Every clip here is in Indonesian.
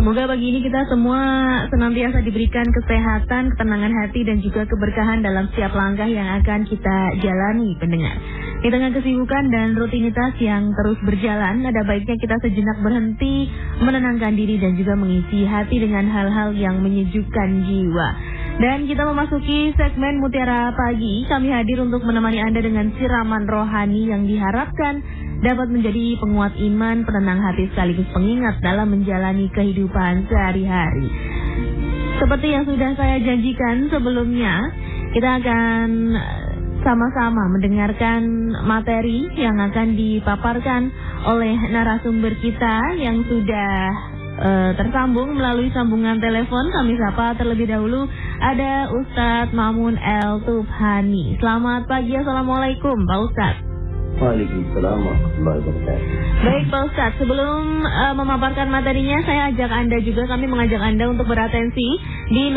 Semoga pagi ini kita semua senantiasa diberikan kesehatan, ketenangan hati, dan juga keberkahan dalam setiap langkah yang akan kita jalani, pendengar. Di tengah kesibukan dan rutinitas yang terus berjalan, ada baiknya kita sejenak berhenti, menenangkan diri, dan juga mengisi hati dengan hal-hal yang menyejukkan jiwa. Dan kita memasuki segmen Mutiara Pagi. Kami hadir untuk menemani Anda dengan siraman rohani yang diharapkan dapat menjadi penguat iman, penenang hati, sekaligus pengingat dalam menjalani kehidupan sehari-hari. Seperti yang sudah saya janjikan sebelumnya, kita akan sama-sama mendengarkan materi yang akan dipaparkan oleh narasumber kita yang sudah tersambung melalui sambungan telepon. Kami sapa terlebih dahulu ada Ustadz Ma'mun El Tubhani. Selamat pagi, Assalamualaikum Pak Ustadz. Waalaikumsalam warahmatullahi wabarakatuh. Baik Pak Ustadz, sebelum memaparkan materinya, saya ajak Anda juga, kami mengajak Anda untuk beratensi di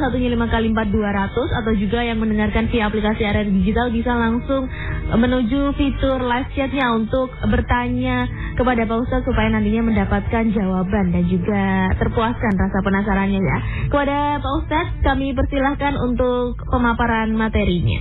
08155 atau juga yang mendengarkan via aplikasi RRI Digital bisa langsung menuju fitur live chatnya untuk bertanya kepada Pak Ustadz supaya nantinya mendapatkan jawaban dan juga terpuaskan rasa penasarannya ya. Kepada Pak Ustadz, kami persilahkan untuk pemaparan materinya.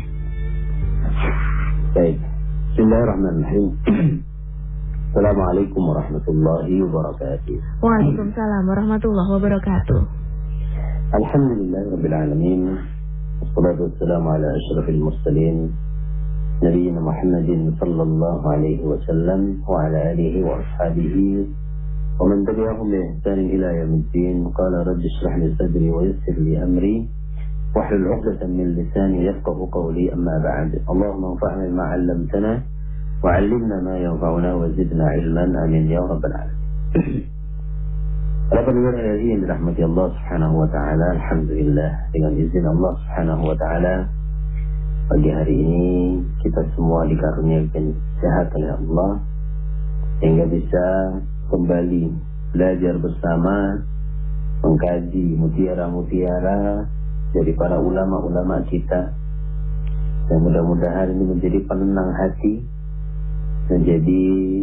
Baik. Bismillahirrahmanirrahim. Assalamualaikum warahmatullahi wabarakatuh. Waalaikumsalam warahmatullahi wabarakatuh. Alhamdulillahirabbil alamin. Wassalatu wassalamu ala asyrafil mursalin nabiyina Muhammadin sallallahu alaihi wasallam wa ala alihi wa ashabihi wa man tabi'ahum bi ihsanin ila yaumiddin. Qala rabbi shrah li sadri wa yassir li amri واحلل عقدة من لساني يفقهوا قولي أما بعد اللهم انفعنا بما علمتنا وعلمنا ما ينفعنا وزدنا علما آمين يا رب العالمين. Para pendengar yang dirahmati Allah Subhanahu wa taala, alhamdulillah dengan izin Allah Subhanahu wa taala pagi hari ini kita semua dikaruniakan sehat oleh Allah sehingga bisa kembali belajar bersama mengkaji mutiara-mutiara dari para ulama-ulama kita, dan mudah-mudahan ini menjadi penenang hati, menjadi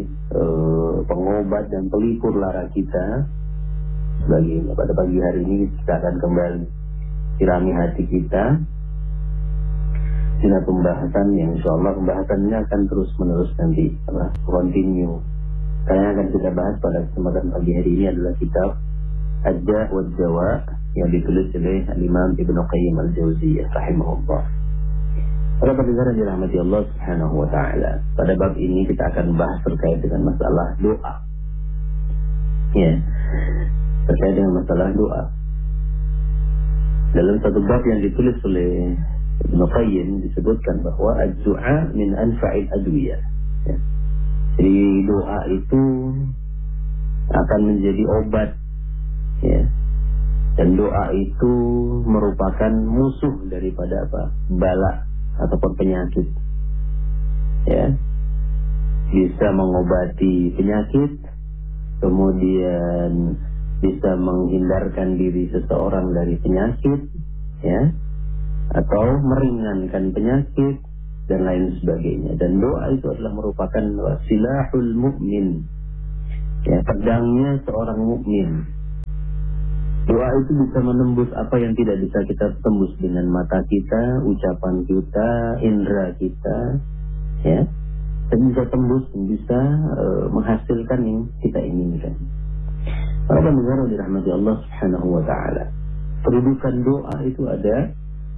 pengobat dan pelipur lara kita. Pada pagi hari ini kita akan kembali sirami hati kita dengan pembahasan yang insyaallah pembahasannya akan terus menerus nanti continue. Karena akan kita bahas pada kesempatan pagi hari ini adalah kitab Ad-Da' wa Ad-Dawa' yang ditulis oleh Imam Ibnu Qayyim Al-Jauziyah rahimahullah. Para pendengar yang dirahmati Allah Subhanahu wa taala, pada bab ini kita akan bahas terkait dengan masalah doa. Ya. Terkait dengan masalah doa. Dalam satu bab yang ditulis oleh Ibnu Qayyim disebutkan bahwa ad-du'a min anfa'il adwiyah. Ya. Jadi doa itu akan menjadi obat. Ya. Dan doa itu merupakan musuh daripada bala ataupun penyakit. Ya. Bisa mengobati penyakit, kemudian bisa menghindarkan diri seseorang dari penyakit, ya. Atau meringankan penyakit dan lain sebagainya. Dan doa itu adalah merupakan silahul mukmin. Ya, pedangnya seorang mukmin. Doa itu bisa menembus apa yang tidak bisa kita tembus dengan mata kita, ucapan kita, indera kita, ya. Dan bisa tembus, bisa menghasilkan yang kita inginkan. Para pendengar yang dirahmati Allah Subhanahu wa taala, kedudukan doa itu ada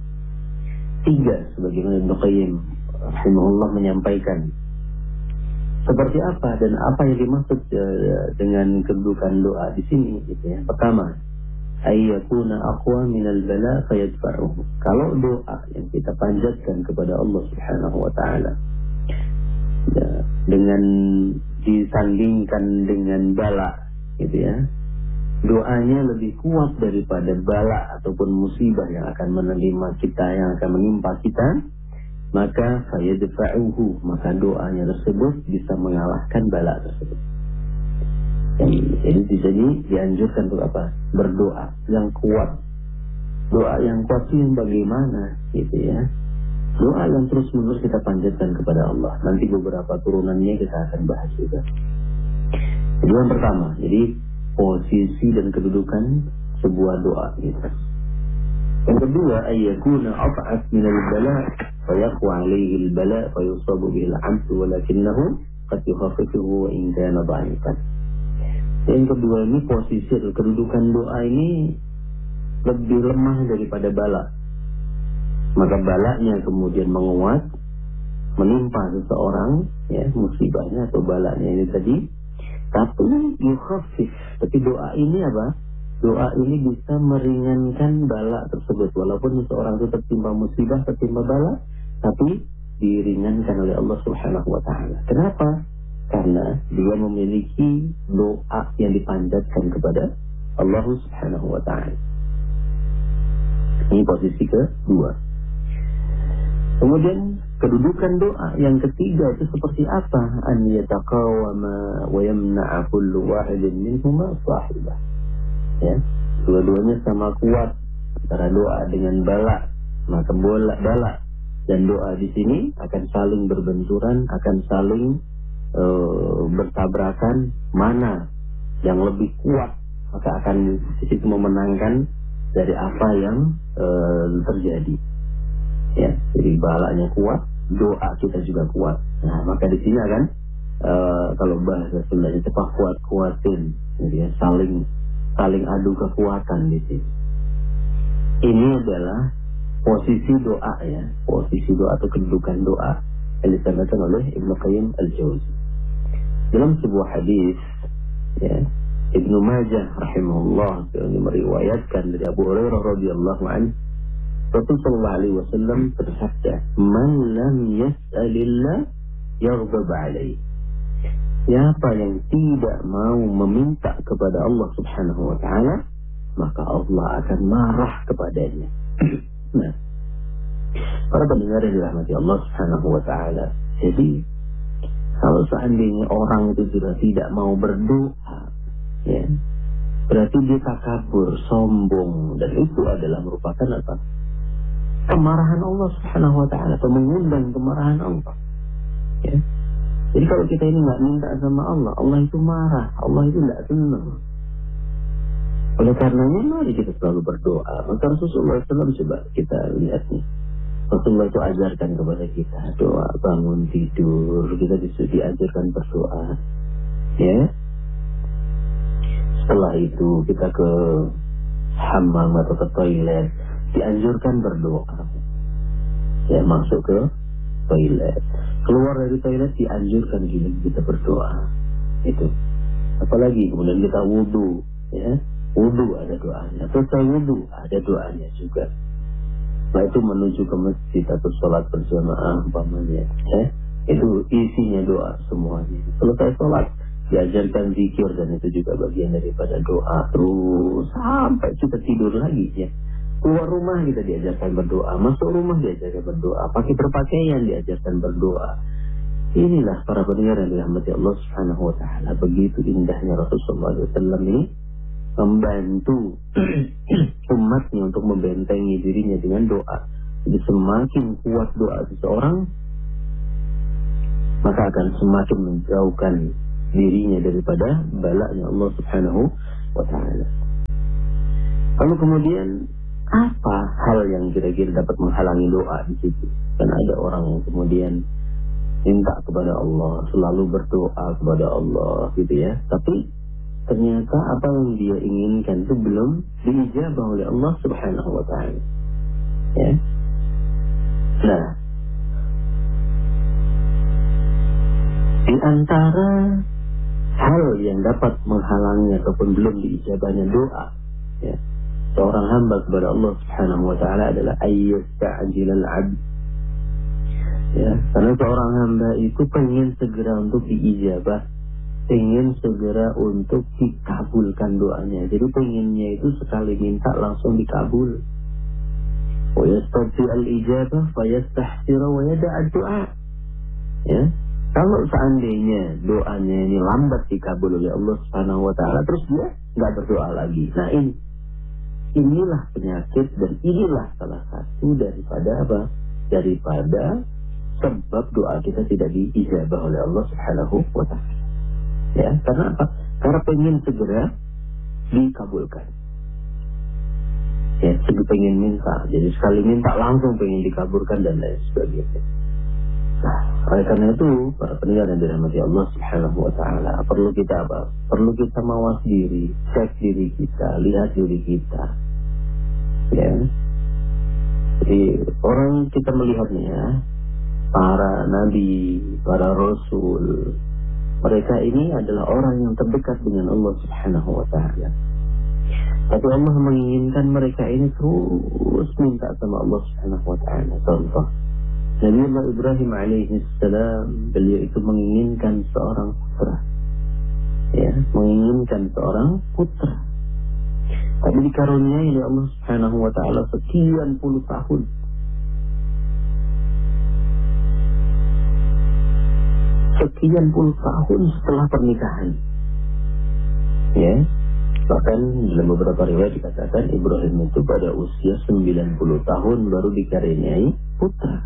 3 sebagaimana Ibnu Qayyim rahimahullah menyampaikan. Seperti apa dan apa yang dimaksud dengan kedudukan doa di sini gitu ya. Pertama, ayyakuna aqwa minal bala fayadfa'uhu. Kalau doa yang kita panjatkan kepada Allah Subhanahu wa taala ya, dengan disandingkan dengan bala gitu ya, doanya lebih kuat daripada bala ataupun musibah yang akan menerima kita, yang akan menimpa kita, maka fayadfa'uhu, maka doanya tersebut bisa mengalahkan bala tersebut. Jadi di sini dianjurkan untuk apa? Berdoa yang kuat. Doa yang kuat itu yang bagaimana gitu ya. Doa yang terus menerus kita panjatkan kepada Allah. Nanti beberapa turunannya kita akan bahas juga. Jadi yang pertama, jadi posisi dan kedudukan sebuah doa kita. Yang kedua, ayyakuna af'af min al-bala fa yaqwa 'alayhi al-bala fa yusabu bihi al-'abd walakinahu qad yukhaffifuhu wa in kana dha'ifan. Yang kedua ini posisi atau kedudukan doa ini lebih lemah daripada bala. Maka balanya kemudian menguat, menimpa seseorang, ya, musibahnya atau balanya ini tadi. Tapi yukhaffif, tapi doa ini apa? Doa ini bisa meringankan bala tersebut. Walaupun seseorang itu tertimpa musibah, tertimpa bala, tapi diringankan oleh Allah Subhanahu wa Ta'ala. Kenapa? Karena dia memiliki doa yang dipanjatkan kepada Allah Subhanahu wa Ta'ala. Ini posisi kedua. Kemudian kedudukan doa yang ketiga itu seperti apa? An yataqawama wa yamna'a kullu wahidin minhuma sahibah. Ya, dua-duanya sama kuat antara doa dengan bala. Maka bala dan doa di sini akan saling berbenturan, akan saling bertabrakan. Mana yang lebih kuat, maka akan di situ memenangkan dari apa yang terjadi. Ya, jadi balanya kuat, doa kita juga kuat. Nah, maka di sini akan kalau bahasa Sundanya cepat kuat-kuatin. Jadi ya, saling adu kekuatan di sini. Ini adalah posisi doa, ya, posisi doa atau kedudukan doa yang disampaikan oleh Ibnu Qayyim Al-Jauzi. Dalam sebuah hadis, ya, Ibnu Majah rahimahullah yang meriwayatkan dari Abu Hurairah radhiyallahu anhu, Rasul sallallahu alaihi wasallam bersabda, "Man lam yas'alillah yaghdab alaihi." Siapa yang tidak mau meminta kepada Allah Subhanahu wa Ta'ala, maka Allah akan marah kepadanya. Nah, para pendengar yang dirahmati Allah Subhanahu wa Ta'ala, jadi kalau seandainya orang itu sudah tidak mau berdoa, ya, berarti dia takabur, sombong, dan itu adalah merupakan apa? Kemarahan Allah Subhanahu wa Ta'ala, atau mengundang kemarahan Allah. Ya. Jadi kalau kita ini nggak minta sama Allah, Allah itu marah, Allah itu nggak senang. Oleh karenanya mari kita selalu berdoa. Maka Rasulullah SAW, coba kita lihat nih, Rasulullah itu ajarkan kepada kita doa bangun tidur, kita diajarkan berdoa. Ya. Setelah itu kita ke hammam atau ke toilet, dianjurkan berdoa. Ya, masuk ke toilet, keluar dari toilet dianjurkan kita berdoa. Itu. Apalagi kemudian kita wudu, ya, wudu ada doanya. Selesai wudu ada doanya juga. Setelah itu menuju ke masjid atau sholat berjamaah umpamanya, ya, itu isinya doa semuanya. Selesai sholat diajarkan zikir, dan itu juga bagian daripada doa. Terus sampai kita tidur lagi, ya. Keluar rumah kita diajarkan berdoa, masuk rumah diajarkan berdoa, pakai berpakaian diajarkan berdoa. Inilah para pendengar yang dirahmati Allah Subhanahu wa Ta'ala. Begitu indahnya Rasulullah SAW ini membantu umatnya untuk membentengi dirinya dengan doa. Jadi semakin kuat doa seseorang, maka akan semakin menjauhkan dirinya daripada balanya Allah Subhanahu wa Ta'ala. Lalu kemudian apa hal yang kira-kira dapat menghalangi doa di situ? Karena ada orang yang kemudian minta kepada Allah, selalu berdoa kepada Allah, gitu ya. Tapi ternyata apa yang dia inginkan itu belum diijabah oleh Allah Subhanahu wa Ta'ala. Ya. Nah, di antara hal yang dapat menghalangi ataupun belum diijabahnya doa, ya, seorang hamba kepada Allah Subhanahu wa Ta'ala adalah ayyasta'jilal 'abd. Ya, karena seorang hamba itu pengen segera untuk diijabah, pengen segera untuk dikabulkan doanya. Jadi pengennya itu sekali minta langsung dikabul. Wa yastati al-ijabah fa yastahsira wa yada'a du'a. Ya, kalau seandainya doanya ini lambat dikabul oleh Allah Subhanahu wa Ta'ala, terus dia nggak berdoa lagi. Nah, inilah penyakit, dan inilah salah satu daripada apa? Daripada sebab doa kita tidak diijabah oleh Allah Subhanahu wa Ta'ala. Ya, karena apa? Karena pengen segera dikabulkan. Ya, pengen minta, jadi sekali minta langsung pengen dikabulkan dan lain sebagainya. Nah, oleh karena itu para pendengar yang dirahmati Allah Subhanahu wa taala, perlu kita apa? Perlu kita mawas diri, cek diri kita, lihat diri kita. Ya. Jadi orang kita melihatnya para nabi, para rasul, mereka ini adalah orang yang terdekat dengan Allah Subhanahu wa taala. Tapi Allah menginginkan mereka ini terus minta sama Allah Subhanahu wa taala. Contoh, Nabi Allah Ibrahim alaihi salam, beliau itu menginginkan seorang putra. Ya, menginginkan seorang putra. Tapi dikaruniai oleh Allah Subhanahu wa taala sekian puluh tahun. Sekian puluh tahun setelah pernikahan. Ya. Bahkan dalam beberapa riwayat dikatakan Ibrahim itu pada usia 90 tahun baru dikaruniai putra.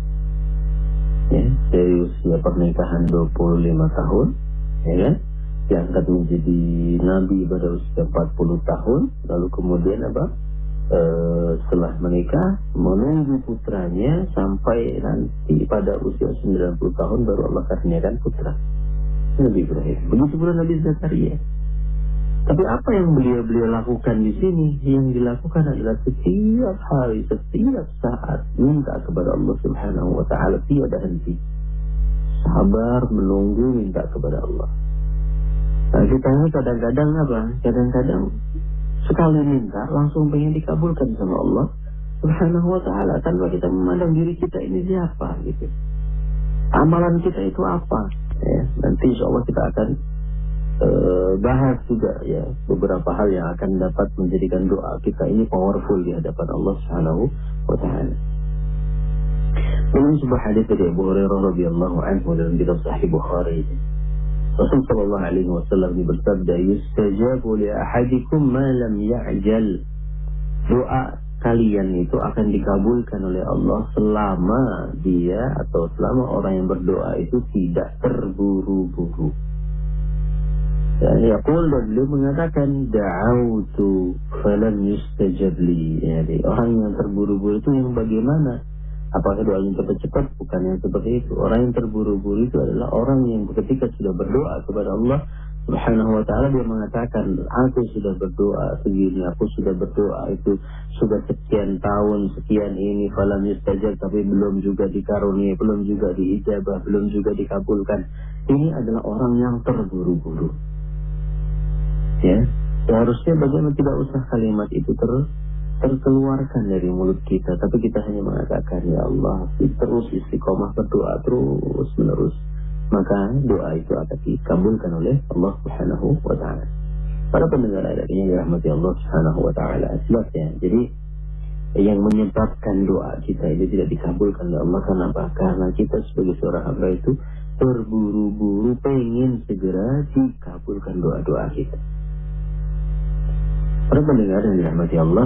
Ya, dari usia pernikahan 25 tahun, ya kan? Diangkat menjadi nabi pada usia 40 tahun, lalu kemudian apa? Setelah menikah menunggu putranya sampai nanti pada usia 90 tahun baru Allah karuniakan putra. Nabi Ibrahim. Begitu pula Nabi Zakaria. Tapi apa yang beliau lakukan di sini? Yang dilakukan adalah setiap hari, setiap saat minta kepada Allah Subhanahu wa taala, tiada henti. Sabar menunggu minta kepada Allah. Nah, kita ini kadang-kadang apa? Kadang-kadang sekali minta langsung pengen dikabulkan sama Allah Subhanahu wa taala tanpa kita memandang diri kita ini siapa gitu. Amalan kita itu apa? Ya, nanti insyaallah kita akan bahas juga ya beberapa hal yang akan dapat menjadikan doa kita ini powerful di hadapan Allah Subhanahu wa taala. Dalam sebuah hadis dari Abu Hurairah radhiyallahu anhu dalam kitab Sahih Bukhari, Rasul sallallahu alaihi wasallam bersabda, "Yustajabu li ahadikum ma lam ya'jal." Doa kalian itu akan dikabulkan oleh Allah selama dia atau selama orang yang berdoa itu tidak terburu-buru. Dan yaqul, dan beliau mengatakan da'autu falam yustajab li. Jadi orang yang terburu-buru itu yang bagaimana? Apakah doanya cepat-cepat? Bukan yang seperti itu. Orang yang terburu-buru itu adalah orang yang ketika sudah berdoa kepada Allah Subhanahu wa taala, dia mengatakan, aku sudah berdoa segini, aku sudah berdoa itu sudah sekian tahun, sekian ini, falam yustajab, tapi belum juga dikaruniai, belum juga diijabah, belum juga dikabulkan. Ini adalah orang yang terburu-buru. Ya, seharusnya bagaimana tidak usah kalimat itu terkeluarkan dari mulut kita, tapi kita hanya mengatakan, ya Allah, terus istiqomah berdoa terus menerus, maka doa itu akan dikabulkan oleh Allah Subhanahu wa taala. Para pendengar yang dirahmati Allah Subhanahu wa taala, sebabnya jadi yang menyebabkan doa kita itu tidak dikabulkan oleh Allah kenapa? Karena kita sebagai seorang hamba itu terburu-buru pengen segera dikabulkan doa-doa kita. Para pendengar yang dirahmati Allah,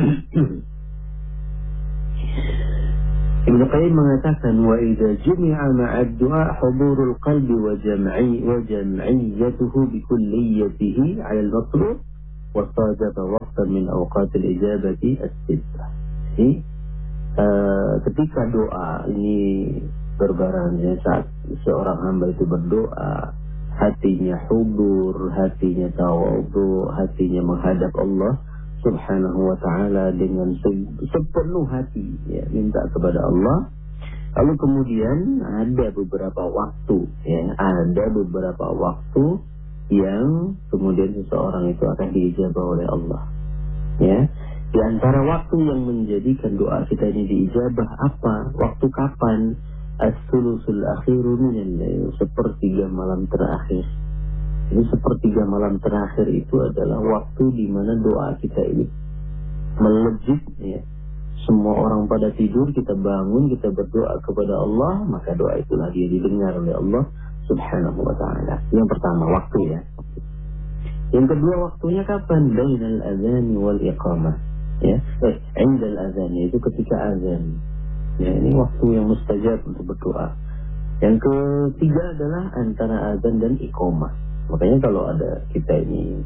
Ibn Qayyim mengatakan, wa idza jumi'a ma'a ad-du'a hudurul qalbi wa jam'iyyatuhu bi kulliyatihi 'ala al-matlub wa sadaqa waqtan min awqat al-ijabati as-sittah. Jadi ketika doa ini berbarengan saat seorang hamba itu berdoa, hatinya hudur, hatinya tawadhu, hatinya menghadap Allah Subhanahu wa ta'ala dengan sepenuh hati, ya, minta kepada Allah. Lalu kemudian ada beberapa waktu, ya, ada beberapa waktu yang kemudian seseorang itu akan diijabah oleh Allah. Ya, di antara waktu yang menjadikan doa kita ini diijabah apa? Waktu kapan? As-sulusul akhiru minal lail, sepertiga malam terakhir. Jadi sepertiga malam terakhir itu adalah waktu di mana doa kita ini melejit, ya. Semua orang pada tidur, kita bangun, kita berdoa kepada Allah, maka doa itulah dia didengar oleh Allah Subhanahu wa ta'ala. Yang pertama waktu, ya. Yang kedua waktunya kapan? Bainal azan wal iqamah, ya. Indal azan, itu ketika azan. Ya, ini waktu yang mustajab untuk berdoa. Yang ketiga adalah antara azan dan iqamah. Makanya kalau ada kita ini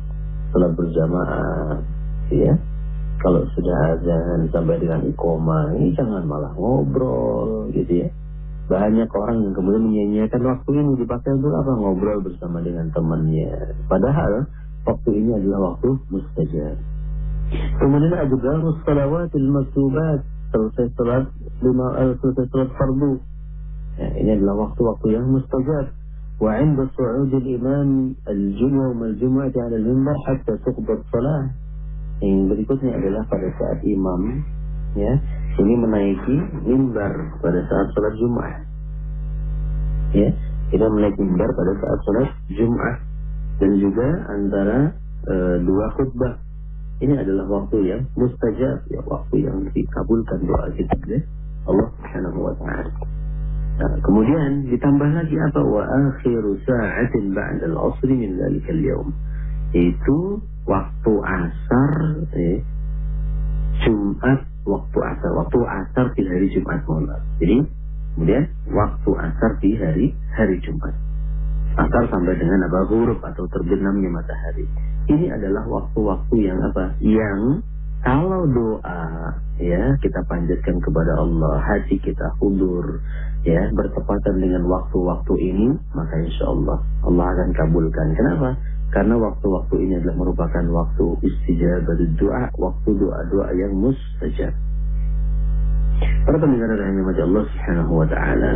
salat berjamaah, ya. Kalau sudah azan sampai dengan iqomah, ini jangan malah ngobrol, gitu ya. Banyak orang yang kemudian menyanyiakan waktu ini dipakai untuk apa? Ngobrol bersama dengan temannya. Padahal waktu ini adalah waktu mustajab. Kemudian juga salawatil maktubat, selesai salat fardu. Ya, ini adalah waktu-waktu yang mustajab. Wa 'inda su'udil imam al-jumu'ah 'ala al-mimbar hatta tuqbad salah. Yang berikutnya adalah pada saat imam, ya, ini menaiki mimbar pada saat salat Jumat. Ya, kita menaiki mimbar pada saat salat Jumat dan juga antara dua khutbah. Ini adalah waktu yang mustajab, ya, waktu yang dikabulkan doa kita oleh Allah Subhanahu wa taala. Nah, kemudian ditambah lagi apa? Wa akhiru sa'atin ba'da al-'asri min dzalika al-yawm. Itu waktu asar, Jumat, waktu asar di hari Jumat malam. Jadi kemudian waktu asar di hari Jumat, asar sampai dengan ghurub atau terbenamnya matahari. Ini adalah waktu-waktu yang apa? Yang kalau doa, ya, kita panjatkan kepada Allah, hati kita hudur, ya, bertepatan dengan waktu-waktu ini, maka insya Allah Allah akan kabulkan. Kenapa? Karena waktu-waktu ini adalah merupakan waktu istijabah doa, waktu doa-doa yang mustajab. Para pendengar yang dirahmati Allah Subhanahu wa taala.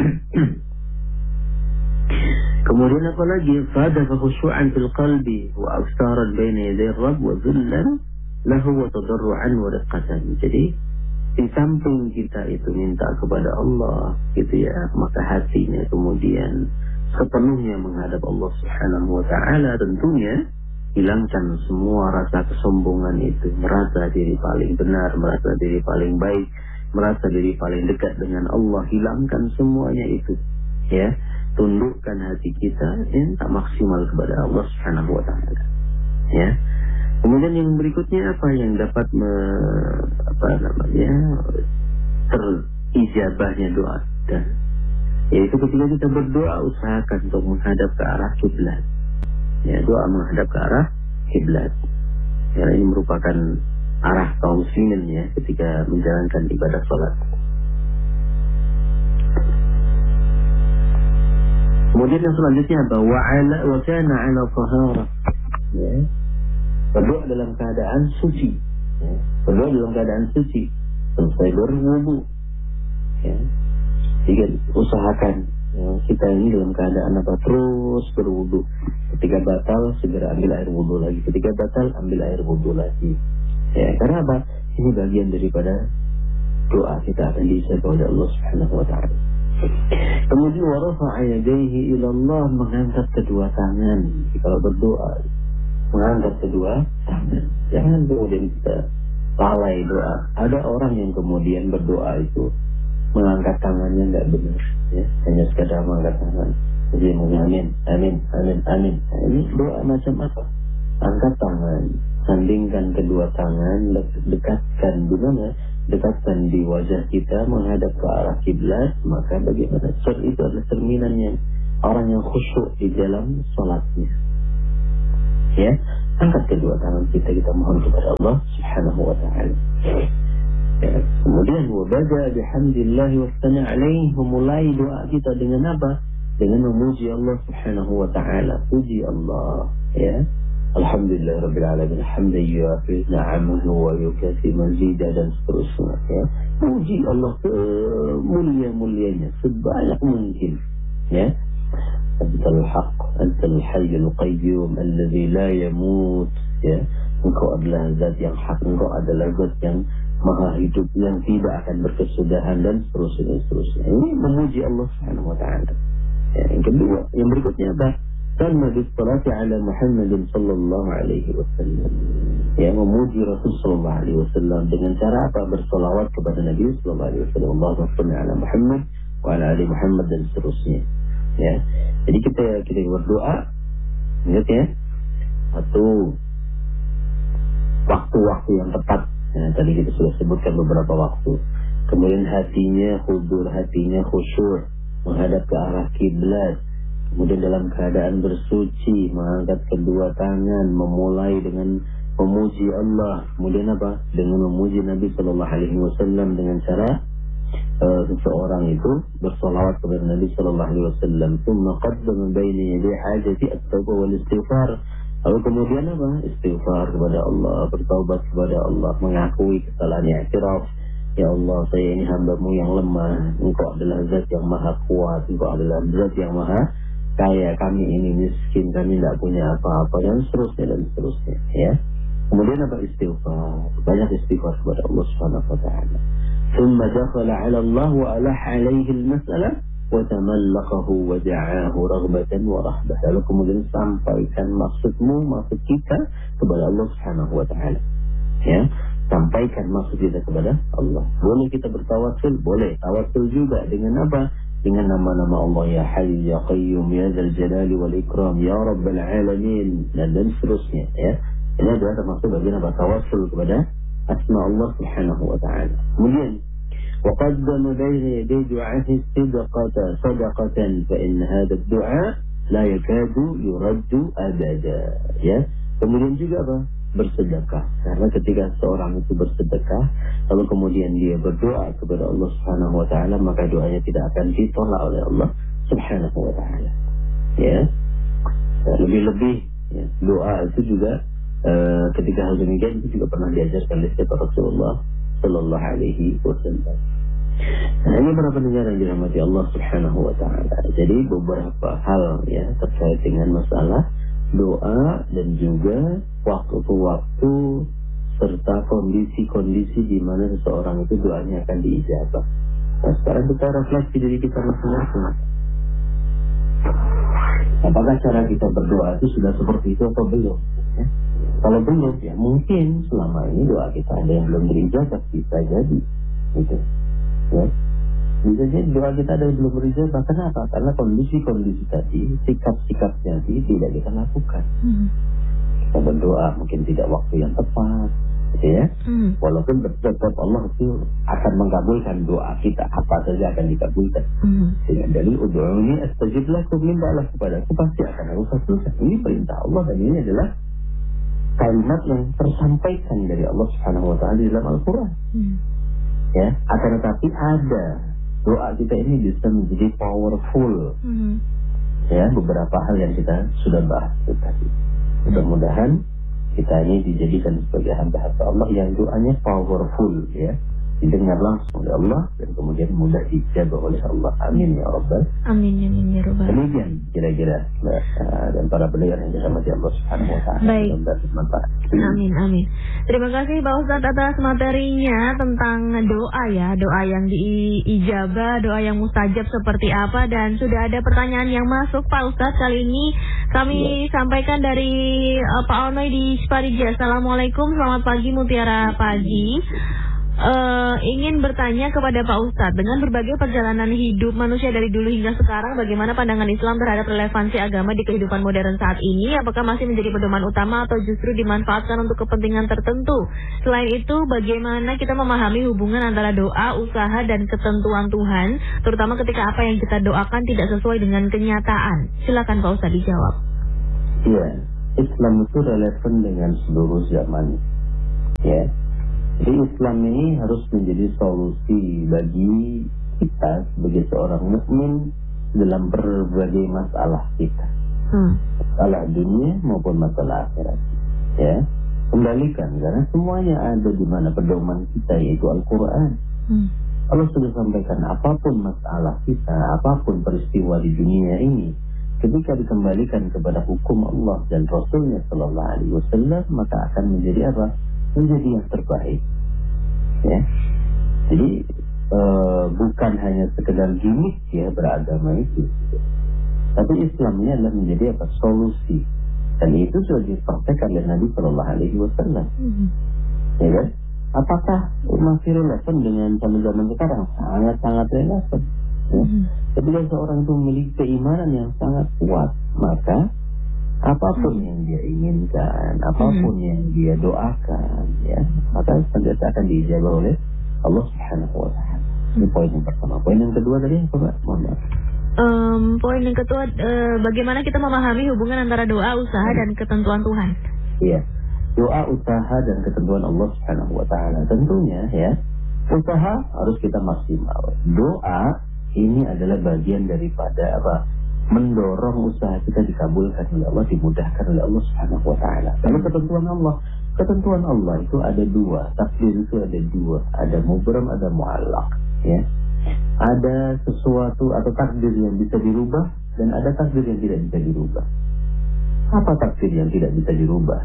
Kemudian apa lagi? Fada khushu'an fil qalbi wa aftaran baina yaday Rabb wa dhullan lahu wa tadarruan wa riqqatan. Jadi di samping kita itu minta kepada Allah, gitu ya, maka hatinya kemudian sepenuhnya menghadap Allah Subhanahu wa taala. Tentunya hilangkan semua rasa kesombongan itu, merasa diri paling benar, merasa diri paling baik, merasa diri paling dekat dengan Allah. Hilangkan semuanya itu, ya. Tundukkan hati kita, ya, tak maksimal kepada Allah Subhanahu wa taala, ya. Kemudian yang berikutnya apa yang dapat terijabahnya doa, dan yaitu ketika kita berdoa usahakan untuk menghadap ke arah kiblat. Ya, doa menghadap ke arah kiblat. Ya, ini merupakan arah kaum muslimin, ya, ketika menjalankan ibadah salat. Kemudian yang selanjutnya apa? Wa kana 'ala taharah. Ya. Berdoa dalam keadaan suci. Ya. Berdoa dalam keadaan suci. Selesai berwudu. Ya. Jadi usahakan, ya, kita ini dalam keadaan apa? Terus berwudu. Ketika batal segera ambil air wudu lagi. Ketika batal ambil air wudu lagi. Ya, karena apa? Ini bagian daripada doa kita akan diijabah oleh Allah Subhanahu wa taala. Kemudian warafa'a yadayhi ila Allah, mengangkat kedua tangan. Kalau berdoa mengangkat kedua tangan. Jangan kemudian kita lalai doa. Ada orang yang kemudian berdoa itu mengangkat tangannya tidak benar, ya, hanya sekadar mengangkat tangan. Jadi amin, amin, amin, amin. Ini doa macam apa? Angkat tangan, sandingkan kedua tangan, dekatkan di mana? Dekatkan di wajah kita menghadap ke arah kiblat. Maka bagaimana? Itu adalah cerminannya orang yang khusyuk di dalam salatnya. Ya, angkat kedua tangan kita mohon kepada Allah Subhanahu wa taala. Ya, kemudian wabada bihamdillah wa tsana alaihi, memulai doa kita dengan apa? Dengan memuji Allah Subhanahu wa taala. Puji Allah, ya. Alhamdulillah rabbil alamin, hamdan yuwafi ni'amahu wa yukafi mazidah, dan seterusnya, ya. Puji Allah mulia-mulianya sebanyak mungkin, ya. Antal haq, antal hayyul qayyum alladzi la yamut, ya. Engkau adalah zat yang hak, engkau adalah zat yang maha hidup yang tidak akan berkesudahan, dan seterusnya. Ini memuji Allah Subhanahu wa taala. Ya, yang kedua, yang berikutnya apa? Salma bis-salati ala Muhammadin sallallahu alaihi wasallam. Ya, memuji Rasul sallallahu alaihi wasallam dengan cara apa? Bersolawat kepada Nabi sallallahu alaihi wasallam. Allahumma shalli ala Muhammad wa ala ali Muhammad, dan seterusnya. Ya. Jadi kita berdoa, ingat ya, satu waktu-waktu yang tepat. Ya, tadi kita sudah sebutkan beberapa waktu. Kemudian hatinya hudur, hatinya khusyuk menghadap ke arah kiblat. kemudian dalam keadaan bersuci, mengangkat kedua tangan, memulai dengan memuji Allah, kemudian apa? Dengan memuji Nabi Sallallahu Alaihi Wasallam dengan cara seseorang itu bersolawat kepada Nabi Sallallahu Alaihi Wasallam. Thumma qaddama baina yaday hajati at-tawbah wal istighfar. Lalu kemudian apa? Istighfar kepada Allah, bertaubat kepada Allah, mengakui kesalahannya, i'tiraf. Ya Allah, saya ini hamba-Mu yang lemah. Engkau adalah zat yang maha kuat. Engkau adalah zat yang maha kaya. Kami ini miskin, kami tidak punya apa-apa, dan seterusnya dan seterusnya. Ya. Kemudian apa? Istighfar. Banyak istighfar kepada Allah Subhanahu wa taala. ثم دخل على الله وألح عليه المسألة وتملقه ودعاه رغبة ورهبة. Lalu kemudian sampaikan maksudmu, maksud kita kepada Allah Subhanahu wa taala. Ya, sampaikan maksud kita kepada Allah. Boleh kita bertawasul, boleh tawasul juga dengan apa? Dengan nama-nama Allah, ya Hayy ya Qayyum ya Dzal Jalali wal Ikram ya Rabbal Alamin, dan seterusnya. Ya, ini adalah termasuk bagian apa? Tawasul kepada asma Allah Subhanahu wa taala. Kemudian وقدم بين يدي دعائه صدقة فإن هذا الدعاء لا يكاد يرد أبدا. Ya, kemudian juga apa? Bersedekah. Karena ketika seorang itu bersedekah, lalu kemudian dia berdoa kepada Allah Subhanahu wa taala, maka doanya tidak akan ditolak oleh Allah Subhanahu wa taala. Ya. Lebih-lebih ya, doa itu juga ketika hal demikian itu juga pernah diajarkan oleh Rasulullah Sallallahu Alaihi Wasallam. Nah, ini para pendengar yang dirahmati Allah Subhanahu wa taala. Jadi beberapa hal ya terkait dengan masalah doa dan juga waktu-waktu serta kondisi-kondisi di mana seseorang itu doanya akan diijabah. Nah, sekarang kita refleksi diri kita masing-masing. Apakah cara kita berdoa itu sudah seperti itu atau belum? Ya? Kalau belum, ya mungkin selama ini doa kita ada yang belum diijabah, bisa jadi, gitu. Ya. Bisa jadi doa kita ada yang belum berijabah. Kenapa? Karena kondisi-kondisi tadi, sikap-sikap tadi tidak kita lakukan. Kita berdoa mungkin tidak waktu yang tepat, gitu ya. Walaupun tetap Allah itu akan mengabulkan doa kita, apa saja akan dikabulkan. Dengan dalil ud'uni astajib lakum, mintalah kepadaku pasti akan aku kabulkan. Ini perintah Allah dan ini adalah kalimat yang tersampaikan dari Allah Subhanahu wa taala di dalam Al-Qur'an. Ya, akan tetapi ada doa kita ini bisa menjadi powerful. Ya, beberapa hal yang kita sudah bahas tadi. Mudah-mudahan kita ini dijadikan sebagai hamba-hamba Allah yang doanya powerful, ya, didengar langsung oleh Allah dan kemudian mudah dijabah oleh Allah. Amin ya Rabbal. Amin ya Rabbal. Demikian kira-kira dan para pendengar yang dirahmati Allah Subhanahu wa taala. Baik. Amin. Terima kasih Pak Ustadz atas materinya tentang doa ya, doa yang diijabah, doa yang mustajab seperti apa, dan sudah ada pertanyaan yang masuk Pak Ustadz. Kali ini kami sampaikan dari Pak Onoy di Sparija. Assalamualaikum, selamat pagi Mutiara Pagi. Ingin bertanya kepada Pak Ustadz, dengan berbagai perjalanan hidup manusia dari dulu hingga sekarang, bagaimana pandangan Islam terhadap relevansi agama di kehidupan modern saat ini? Apakah masih menjadi pedoman utama atau justru dimanfaatkan untuk kepentingan tertentu? Selain itu, bagaimana kita memahami hubungan antara doa, usaha, dan ketentuan Tuhan, terutama ketika apa yang kita doakan tidak sesuai dengan kenyataan? Silakan Pak Ustadz dijawab. Iya, Islam itu relevan dengan seluruh zaman. Ya. Jadi Islam ini harus menjadi solusi bagi kita sebagai seorang mukmin dalam berbagai masalah kita, masalah dunia maupun masalah akhirat. Ya, kembalikan karena semuanya ada di mana pedoman kita, yaitu Al-Quran. Allah sudah sampaikan apapun masalah kita, apapun peristiwa di dunia ini, ketika dikembalikan kepada hukum Allah dan Rasulnya Sallallahu Alaihi Wasallam, maka akan menjadi apa? Menjadi yang terbaik. Ya, jadi bukan hanya sekedar gimmick ya beragama itu, tapi Islam ini adalah menjadi apa? Solusi, dan itu sudah dipraktekkan oleh Nabi Sallallahu Alaihi Wasallam. Ya kan? Apakah masih relevan dengan zaman sekarang? Sangat-sangat relevan. Ya. Ketika seorang itu memiliki keimanan yang sangat kuat, maka apapun yang dia inginkan, apapun yang dia doakan, ya, maka senantiasa akan diijabah oleh Allah Subhanahu wa taala. Ini poin yang pertama. Poin yang kedua tadi apa, Pak? Mohon maaf. Poin yang kedua, bagaimana kita memahami hubungan antara doa, usaha, dan ketentuan Tuhan? Iya, doa, usaha, dan ketentuan Allah Subhanahu wa Ta'ala. Tentunya ya, usaha harus kita maksimal. Doa ini adalah bagian daripada apa? Mendorong usaha kita dikabulkan oleh Allah, dimudahkan oleh Allah Subhanahu wa Ta'ala. Lalu ketentuan Allah itu ada dua, takdir itu ada dua, ada mubram, ada mu'allaq, ya. Ada sesuatu atau takdir yang bisa dirubah dan ada takdir yang tidak bisa dirubah. Apa takdir yang tidak bisa dirubah?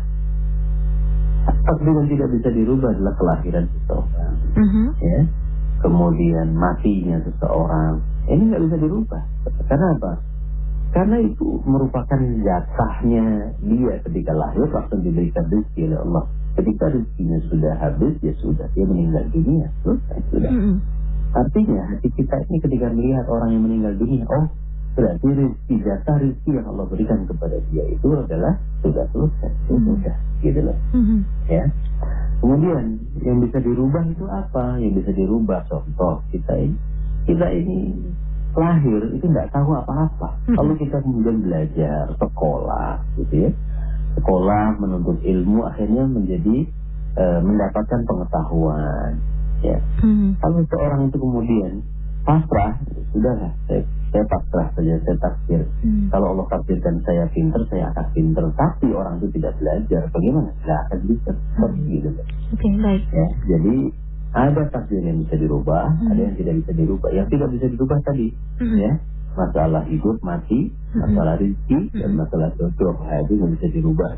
Takdir yang tidak bisa dirubah adalah kelahiran seseorang, ya. Kemudian matinya seseorang, ini nggak bisa dirubah. Karena apa? Karena itu merupakan jatahnya dia ketika lahir, langsung diberikan rezeki oleh Allah. Ketika rezekinya sudah habis, ya sudah, dia meninggal dunia. Sudah. Artinya hati kita ini ketika melihat orang yang meninggal dunia, oh berarti rezeki, jatah rezeki yang Allah berikan kepada dia itu adalah sudah selesai, sudah, gitu loh. Ya. Kemudian yang bisa dirubah itu apa? Yang bisa dirubah, contoh kita ini lahir itu nggak tahu apa-apa. Kalau kita kemudian belajar, sekolah, gitu ya, sekolah menuntut ilmu, akhirnya menjadi mendapatkan pengetahuan. Ya. Kalau seorang itu kemudian pasrah, sudahlah, saya pasrah saja, saya takdir. Kalau Allah takdirkan saya pinter, saya akan pinter. Tapi orang itu tidak belajar, bagaimana? Tidak akan bisa. Gitu. Oke, baik. Ya, jadi ada takdir yang bisa dirubah, ada yang tidak bisa dirubah. Yang tidak bisa dirubah tadi, ya, masalah hidup, mati, masalah rezeki, dan masalah jodoh, itu yang bisa dirubah.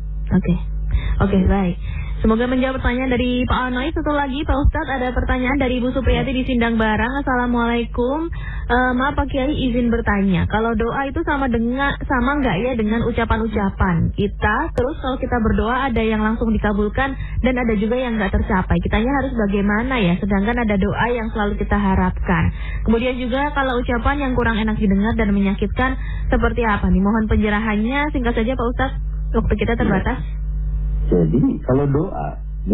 Oke, baik. Semoga menjawab pertanyaan dari Pak Anoy. Satu lagi, Pak Ustadz, ada pertanyaan dari Ibu Supriyati di Sindang Barang. Assalamualaikum. Maaf Pak Kiai, izin bertanya. Kalau doa itu sama nggak ya dengan ucapan-ucapan kita? Terus kalau kita berdoa ada yang langsung dikabulkan dan ada juga yang nggak tercapai. Kitanya harus bagaimana ya? Sedangkan ada doa yang selalu kita harapkan. Kemudian juga kalau ucapan yang kurang enak didengar dan menyakitkan, seperti apa nih? Mohon penjelasannya singkat saja Pak Ustadz. Waktu kita terbatas. Jadi kalau doa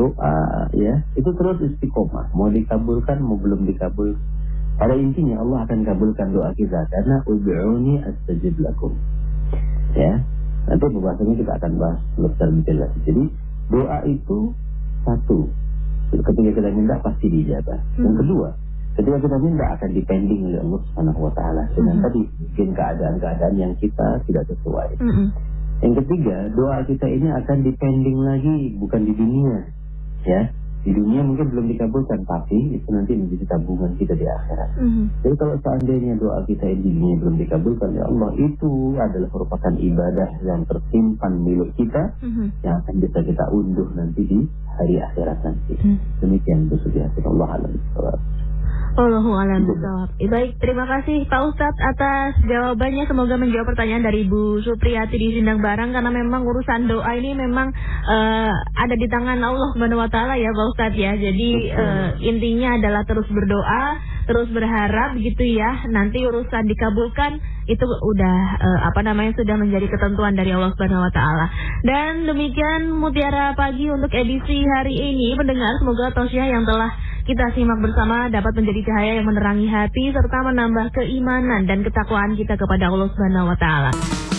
ya itu terus istiqomah, mau dikabulkan mau belum dikabulkan. Pada intinya Allah akan kabulkan doa kita karena ud'uni astajib lakum. Ya, nanti pembahasannya kita akan bahas lebih jelas. Jadi doa itu satu, ketika kita minta pasti dijabah. Yang kedua, ketika kita minta akan dipending oleh Allah Subhanahu wa Ta'ala. Dengan tadi mungkin keadaan-keadaan yang kita tidak sesuai. Yang ketiga, doa kita ini akan dipending lagi, bukan di dunia. Ya, di dunia mungkin belum dikabulkan, tapi itu nanti menjadi tabungan kita di akhirat. Jadi kalau seandainya doa kita ini di dunia belum dikabulkan, ya Allah, itu adalah merupakan ibadah yang tersimpan milik kita, yang akan bisa kita unduh nanti di hari akhirat nanti. Demikian bersudiati Allah alam. Allahu a'lam bishawab. Baik, terima kasih Pak Ustadz atas jawabannya. Semoga menjawab pertanyaan dari Bu Supriyati di Sindang Barang, karena memang urusan doa ini memang ada di tangan Allah Subhanahu wa Ta'ala ya Pak Ustadz ya. Jadi intinya adalah terus berdoa, terus berharap gitu ya. Nanti urusan dikabulkan itu udah sudah menjadi ketentuan dari Allah Subhanahu wa Ta'ala. Dan demikian Mutiara Pagi untuk edisi hari ini. Pendengar, semoga tausiah yang telah kita simak bersama dapat menjadi cahaya yang menerangi hati serta menambah keimanan dan ketakwaan kita kepada Allah Subhanahu wa Ta'ala.